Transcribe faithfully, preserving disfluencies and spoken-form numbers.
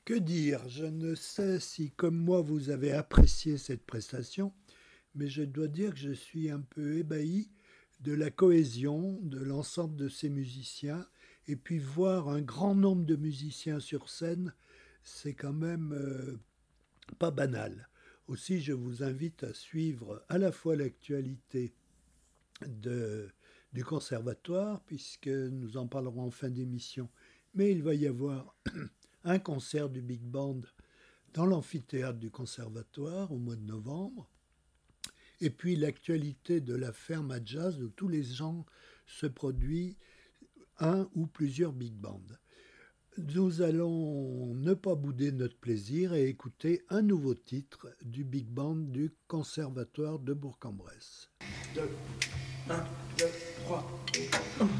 Que dire? Je ne sais si, comme moi, vous avez apprécié cette prestation, mais je dois dire que je suis un peu ébahi de la cohésion de l'ensemble de ces musiciens. Et puis voir un grand nombre de musiciens sur scène, c'est quand même euh, pas banal. Aussi, je vous invite à suivre à la fois l'actualité de, du conservatoire, puisque nous en parlerons en fin d'émission, mais il va y avoir un concert du Big Band dans l'amphithéâtre du conservatoire au mois de novembre, et puis l'actualité de la ferme à jazz où tous les ans se produit un ou plusieurs big bands. Nous allons ne pas bouder notre plaisir et écouter un nouveau titre du big band du conservatoire de Bourg-en-Bresse. deux, un, deux, trois.